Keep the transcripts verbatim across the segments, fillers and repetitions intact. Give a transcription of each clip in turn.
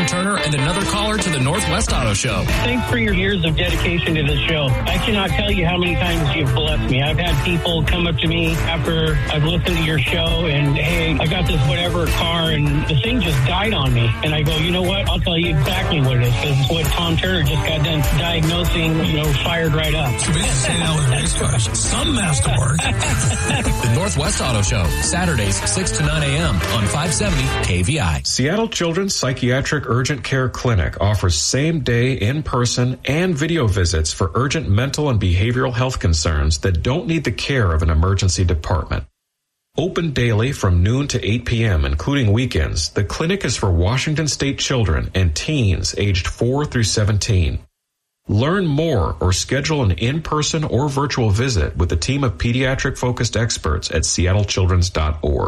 Tom Turner and another caller to the Northwest Auto Show. Thanks for your years of dedication to this show. I cannot tell you how many times you've blessed me. I've had people come up to me after I've listened to your show and, hey, I got this whatever car and the thing just died on me. And I go, you know what? I'll tell you exactly what it is, because it's what Tom Turner just got done diagnosing, you know, fired right up. So basically saying how with race cars, some masterwork. The Northwest Auto Show, Saturdays, six to nine a.m. on five seventy K V I. Seattle Children's Psychiatric Urgent Care Clinic offers same-day, in-person, and video visits for urgent mental and behavioral health concerns that don't need the care of an emergency department. Open daily from noon to eight p.m., including weekends, the clinic is for Washington State children and teens aged four through seventeen. Learn more or schedule an in-person or virtual visit with a team of pediatric-focused experts at seattle children's dot org.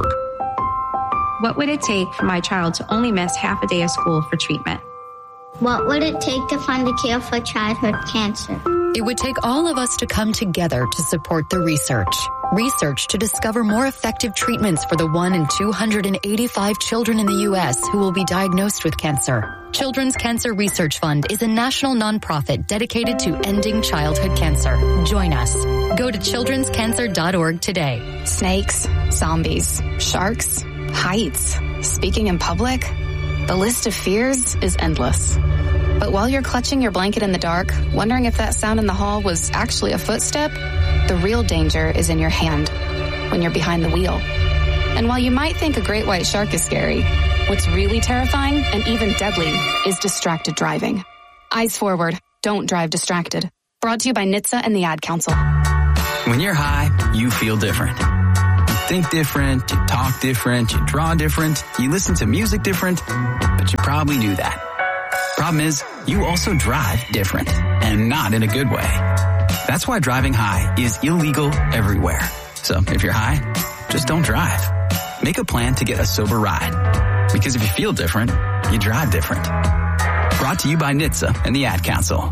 What would it take for my child to only miss half a day of school for treatment? What would it take to find a cure for childhood cancer? It would take all of us to come together to support the research. Research to discover more effective treatments for the one in two hundred eighty-five children in the U S who will be diagnosed with cancer. Children's Cancer Research Fund is a national nonprofit dedicated to ending childhood cancer. Join us. Go to children's cancer dot org today. Snakes, zombies, sharks, heights, speaking in public. The list of fears is endless. But while you're clutching your blanket in the dark, wondering if that sound in the hall was actually a footstep, the real danger is in your hand, when you're behind the wheel. And while you might think a great white shark is scary, what's really terrifying and even deadly is distracted driving. Eyes forward, don't drive distracted. Brought to you by N H T S A and the Ad Council. When you're high, you feel different. You think different, you talk different, you draw different, you listen to music different, but you probably do that. Problem is, you also drive different, and not in a good way. That's why driving high is illegal everywhere. So if you're high, just don't drive. Make a plan to get a sober ride. Because if you feel different, you drive different. Brought to you by N H T S A and the Ad Council.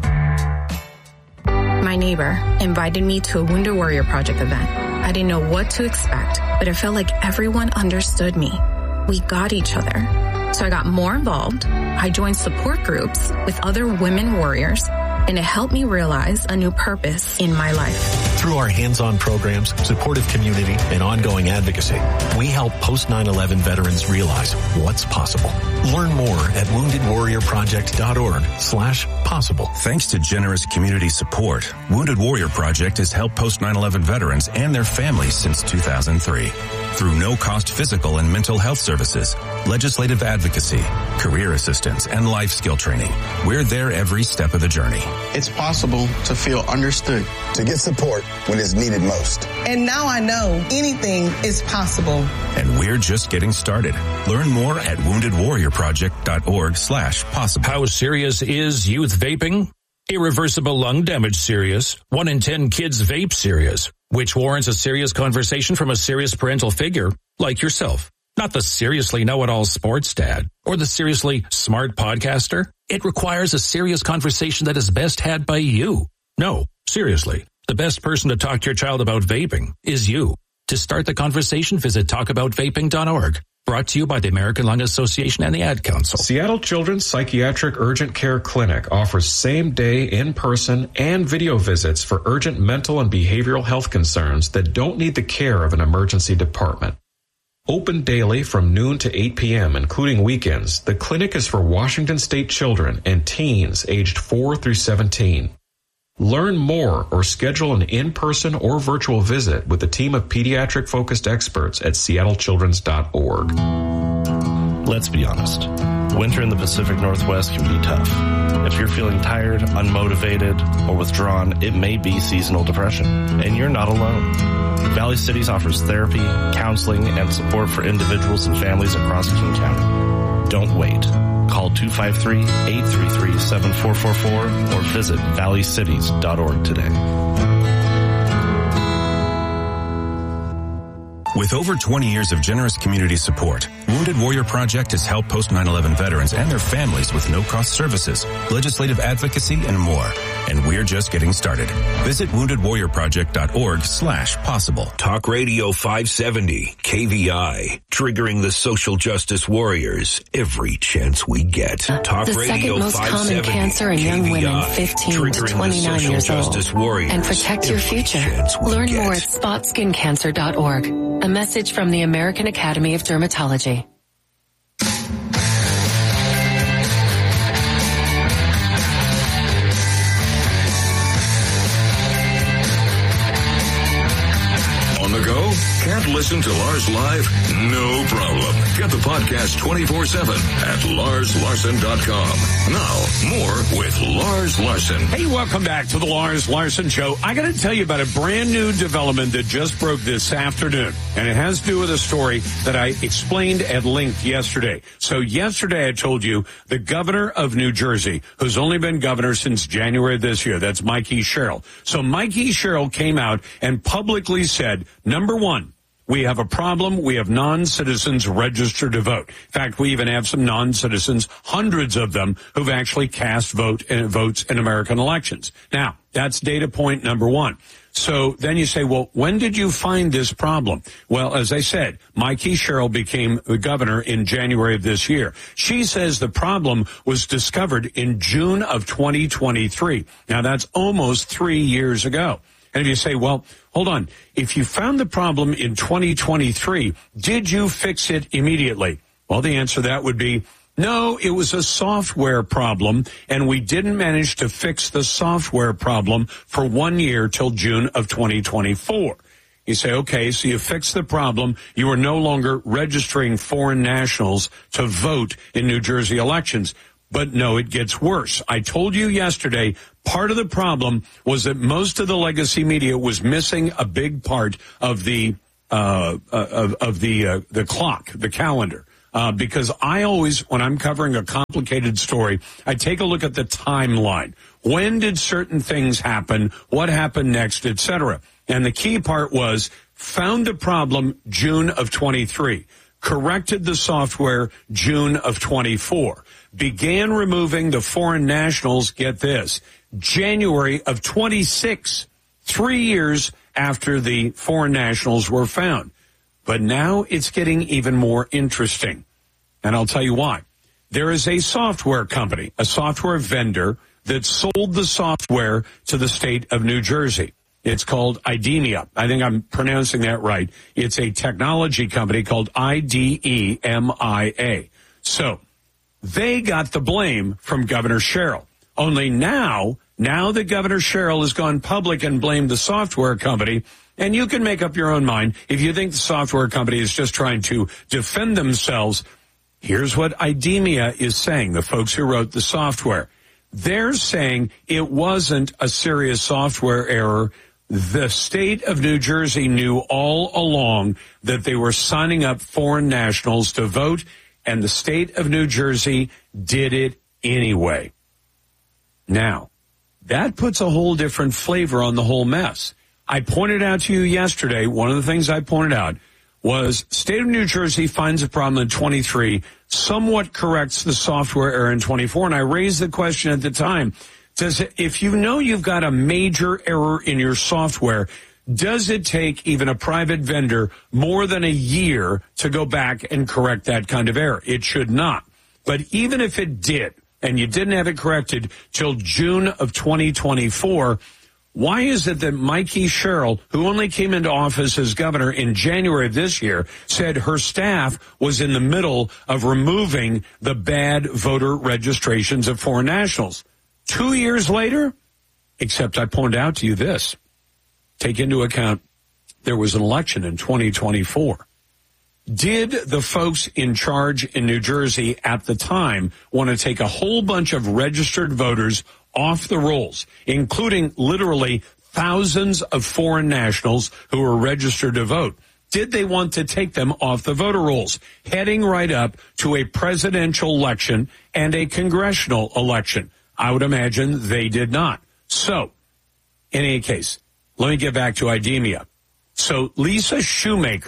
My neighbor invited me to a Wounded Warrior Project event. I didn't know what to expect, but it felt like everyone understood me. We got each other. So I got more involved. I joined support groups with other women warriors, and it helped me realize a new purpose in my life. Through our hands-on programs, supportive community, and ongoing advocacy, we help post nine eleven veterans realize what's possible. Learn more at wounded warrior project dot org slash possible. Thanks to generous community support, Wounded Warrior Project has helped post nine eleven veterans and their families since two thousand three. Through no-cost physical and mental health services, legislative advocacy, career assistance, and life skill training, we're there every step of the journey. It's possible to feel understood, to get support when it's needed most. And now I know anything is possible. And we're just getting started. Learn more at wounded warrior project dot org slash possible. How serious is youth vaping? Irreversible lung damage serious. One in ten kids vape serious, which warrants a serious conversation from a serious parental figure like yourself. Not the seriously know-it-all sports dad or the seriously smart podcaster. It requires a serious conversation that is best had by you. No, seriously, the best person to talk to your child about vaping is you. To start the conversation, visit talk about vaping dot org. Brought to you by the American Lung Association and the Ad Council. Seattle Children's Psychiatric Urgent Care Clinic offers same-day, in-person, and video visits for urgent mental and behavioral health concerns that don't need the care of an emergency department. Open daily from noon to eight p.m., including weekends, the clinic is for Washington State children and teens aged four through seventeen. Learn more or schedule an in-person or virtual visit with a team of pediatric-focused experts at seattle children's dot org. Let's be honest. Winter in the Pacific Northwest can be tough. If you're feeling tired, unmotivated, or withdrawn, it may be seasonal depression, and you're not alone. Valley Cities offers therapy, counseling, and support for individuals and families across King County. Don't wait. Call two five three, eight three three, seven four four four or visit valley cities dot org today. With over twenty years of generous community support, Wounded Warrior Project has helped post nine eleven veterans and their families with no-cost services, legislative advocacy, and more. And we're just getting started. Visit wounded warrior project dot org slash possible. Talk Radio five seventy, K V I, triggering the social justice warriors every chance we get. Talk the Radio second most five common seventy, cancer in young women fifteen to twenty-nine years old. And protect your future. Learn get. more at spot skin cancer dot org. A message from the American Academy of Dermatology. On the go? Can't listen to Lars live? No problem. Get the podcast twenty-four seven at lars larson dot com. Now, more with Lars Larson. Hey, welcome back to the Lars Larson Show. I got to tell you about a brand new development that just broke this afternoon, and it has to do with a story that I explained at length yesterday. So yesterday I told you the governor of New Jersey, who's only been governor since January of this year, that's Mikey Sherrill. So Mikey Sherrill came out and publicly said, number one, we have a problem. We have non-citizens registered to vote. In fact, we even have some non-citizens, hundreds of them, who've actually cast vote uh, votes in American elections. Now, that's data point number one. So then you say, well, when did you find this problem? Well, as I said, Mikey Sherrill became the governor in January of this year. She says the problem was discovered in June of twenty twenty-three. Now, that's almost three years ago. And if you say, well, hold on, if you found the problem in twenty twenty-three, did you fix it immediately? Well, the answer to that would be, no, it was a software problem, and we didn't manage to fix the software problem for one year till June of twenty twenty-four. You say, okay, so you fixed the problem. You are no longer registering foreign nationals to vote in New Jersey elections. But no, it gets worse. I told you yesterday, part of the problem was that most of the legacy media was missing a big part of the uh, of, of the uh, the clock, the calendar. Uh, because I always, when I'm covering a complicated story, I take a look at the timeline. When did certain things happen? What happened next, et cetera? And the key part was found the problem June of twenty-three, corrected the software June of twenty-four. Began removing the foreign nationals, get this, January of twenty-six, three years after the foreign nationals were found. But now it's getting even more interesting. And I'll tell you why. There is a software company, a software vendor that sold the software to the state of New Jersey. It's called IDEMIA. I think I'm pronouncing that right. It's a technology company called I D E M I A. So they got the blame from Governor Sherrill. Only now, now that Governor Sherrill has gone public and blamed the software company, and you can make up your own mind if you think the software company is just trying to defend themselves. Here's what IDEMIA is saying, the folks who wrote the software. They're saying it wasn't a serious software error. The state of New Jersey knew all along that they were signing up foreign nationals to vote, and the state of New Jersey did it anyway. Now, that puts a whole different flavor on the whole mess. I pointed out to you yesterday, one of the things I pointed out was state of New Jersey finds a problem in twenty-three, somewhat corrects the software error in twenty-four, and I raised the question at the time, does it, if you know you've got a major error in your software, does it take even a private vendor more than a year to go back and correct that kind of error? It should not. But even if it did, and you didn't have it corrected till June of twenty twenty-four, why is it that Mikey Sherrill, who only came into office as governor in January of this year, said her staff was in the middle of removing the bad voter registrations of foreign nationals? Two years later, except I pointed out to you this. Take into account there was an election in twenty twenty-four. Did the folks in charge in New Jersey at the time want to take a whole bunch of registered voters off the rolls, including literally thousands of foreign nationals who were registered to vote? Did they want to take them off the voter rolls, heading right up to a presidential election and a congressional election? I would imagine they did not. So, in any case, let me get back to IDEMIA. So Lisa Shoemaker, who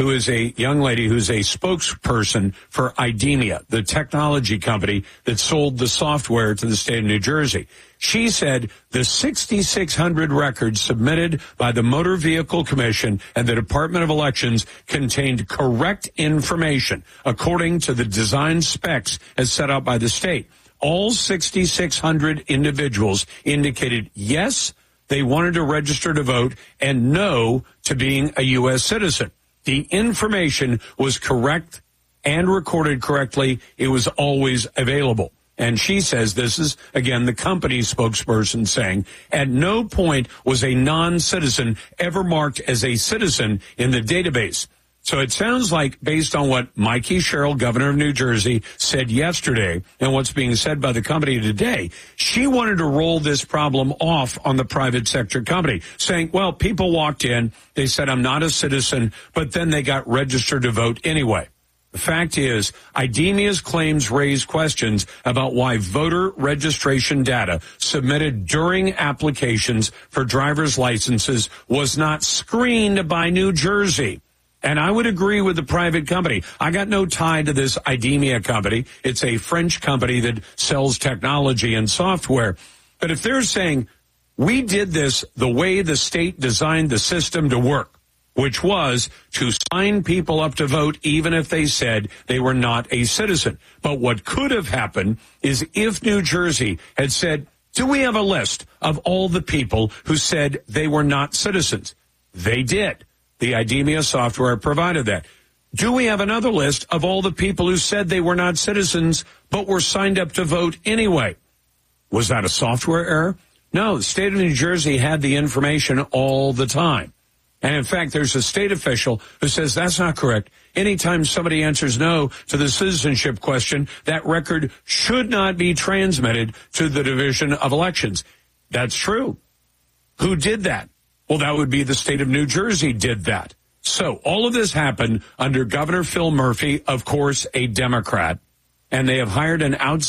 who is a young lady who's a spokesperson for IDEMIA, the technology company that sold the software to the state of New Jersey. She said the sixty-six hundred records submitted by the Motor Vehicle Commission and the Department of Elections contained correct information according to the design specs as set out by the state. All sixty-six hundred individuals indicated yes, they wanted to register to vote, and no to being a U S citizen. The information was correct and recorded correctly. It was always available. And she says, this is, again, the company's spokesperson saying, at no point was a non-citizen ever marked as a citizen in the database. So it sounds like, based on what Mikey Sherrill, governor of New Jersey, said yesterday and what's being said by the company today, she wanted to roll this problem off on the private sector company, saying, well, people walked in, they said, I'm not a citizen, but then they got registered to vote anyway. The fact is, IDEMIA's claims raise questions about why voter registration data submitted during applications for driver's licenses was not screened by New Jersey. And I would agree with the private company. I got no tie to this IDEMIA company. It's a French company that sells technology and software. But if they're saying, we did this the way the state designed the system to work, which was to sign people up to vote even if they said they were not a citizen. But what could have happened is if New Jersey had said, do we have a list of all the people who said they were not citizens? They did. The IDEMIA software provided that. Do we have another list of all the people who said they were not citizens but were signed up to vote anyway? Was that a software error? No, the state of New Jersey had the information all the time. And in fact, there's a state official who says that's not correct. Anytime somebody answers no to the citizenship question, that record should not be transmitted to the Division of Elections. That's true. Who did that? Well, that would be the state of New Jersey did that. So all of this happened under Governor Phil Murphy, of course, a Democrat, and they have hired an outside